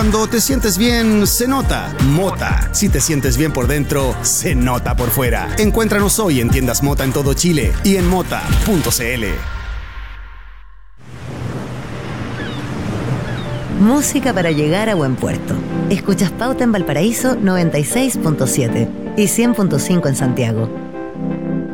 Cuando te sientes bien, se nota. Mota. Si te sientes bien por dentro, se nota por fuera. Encuéntranos hoy en tiendas Mota en todo Chile y en mota.cl. Música para llegar a buen puerto. Escuchas Pauta en Valparaíso 96.7 y 100.5 en Santiago.